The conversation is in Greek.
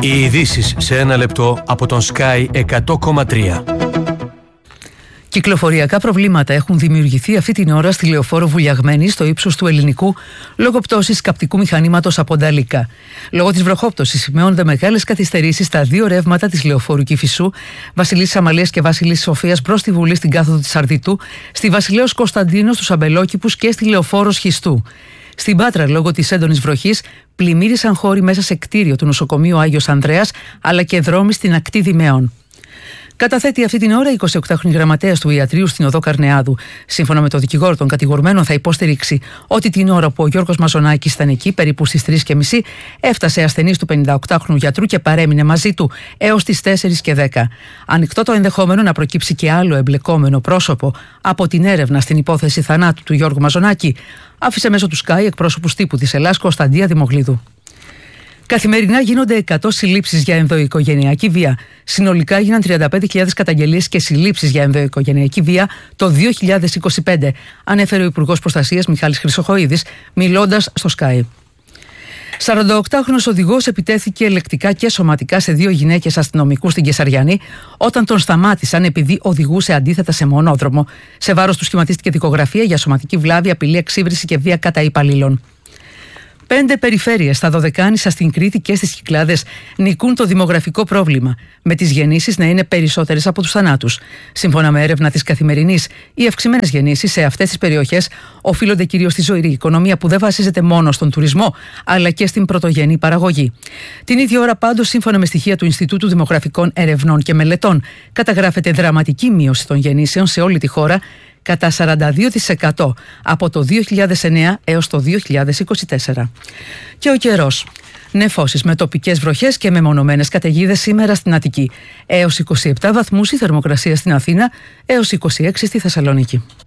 Οι ειδήσεις σε ένα λεπτό από τον Sky 100,3. Κυκλοφοριακά προβλήματα έχουν δημιουργηθεί αυτή την ώρα στη λεωφόρο Βουλιαγμένη στο ύψος του Ελληνικού λόγω πτώσης καπτικού μηχανήματος από Νταλίκα. Λόγω της βροχόπτωσης σημειώνονται μεγάλες καθυστερήσεις στα δύο ρεύματα της λεωφόρου Κηφισού, Βασιλής Αμαλίας και Βασιλής Σοφίας προς τη Βουλή στην κάθοδο της Αρδιτού, στη Βασιλέως Κωνσταντίνο στους Αμπελόκηπους και στη λεωφόρο Σχιστού. Στην Πάτρα, λόγω της έντονης βροχής, πλημμύρισαν χώροι μέσα σε κτίριο του νοσοκομείου Άγιος Ανδρέας, αλλά και δρόμοι στην ακτή Δημαίων. Καταθέτει αυτή την ώρα η 28χρονη γραμματέας του ιατρείου στην οδό Καρνεάδου. Σύμφωνα με το δικηγόρο των κατηγορουμένων, θα υποστηρίξει ότι την ώρα που ο Γιώργος Μαζονάκης ήταν εκεί, περίπου στις 3:30, έφτασε ασθενής του 58χρονου γιατρού και παρέμεινε μαζί του έως τις 4:10. Ανοιχτό το ενδεχόμενο να προκύψει και άλλο εμπλεκόμενο πρόσωπο από την έρευνα στην υπόθεση θανάτου του Γιώργου Μαζονάκη, άφησε μέσω του Sky εκπρόσωπους τύπου της Ελλάς Κωνσταντία Δημογλίδου. Καθημερινά γίνονται 100 συλλήψεις για ενδοοικογενειακή βία. Συνολικά έγιναν 35.000 καταγγελίες και συλλήψεις για ενδοοικογενειακή βία το 2025, ανέφερε ο Υπουργός Προστασίας Μιχάλης Χρυσοχοΐδης, μιλώντας στο Sky. 48χρονος οδηγός επιτέθηκε λεκτικά και σωματικά σε δύο γυναίκες αστυνομικούς στην Κεσαριανή όταν τον σταμάτησαν επειδή οδηγούσε αντίθετα σε μονόδρομο. Σε βάρος του σχηματίστηκε δικογραφία για σωματική βλάβη, απειλή, εξύβριση και βία κατά υπαλλήλων. 5 περιφέρειες στα Δωδεκάνησα, στην Κρήτη και στις Κυκλάδες νικούν το δημογραφικό πρόβλημα, με τις γεννήσεις να είναι περισσότερες από τους θανάτους. Σύμφωνα με έρευνα της Καθημερινής, οι αυξημένες γεννήσεις σε αυτές τις περιοχές οφείλονται κυρίως στη ζωηρή οικονομία που δεν βασίζεται μόνο στον τουρισμό, αλλά και στην πρωτογενή παραγωγή. Την ίδια ώρα, πάντως, σύμφωνα με στοιχεία του Ινστιτούτου Δημογραφικών Ερευνών και Μελετών, καταγράφεται δραματική μείωση των γεννήσεων σε όλη τη χώρα, κατά 42% από το 2009 έως το 2024. Και ο καιρός. Νεφώσεις με τοπικές βροχές και μεμονωμένες καταιγίδες σήμερα στην Αττική. Έως 27 βαθμούς η θερμοκρασία στην Αθήνα, έως 26 στη Θεσσαλονίκη.